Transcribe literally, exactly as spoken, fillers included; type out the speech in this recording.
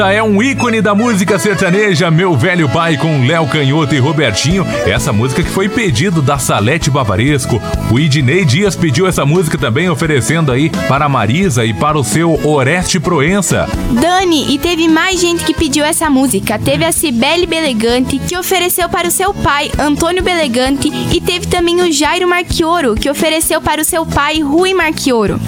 É um ícone da música sertaneja, Meu Velho Pai, com Léo Canhoto e Robertinho. Essa música que foi pedido da Salete Bavaresco. O Idinei Dias pediu essa música também, oferecendo aí para a Marisa e para o seu Oreste Proença. Dani, e teve mais gente que pediu essa música. Teve a Cibele Belegante, que ofereceu para o seu pai, Antônio Belegante, e teve também o Jairo Marchioro, que ofereceu para o seu pai, Rui Marchioro.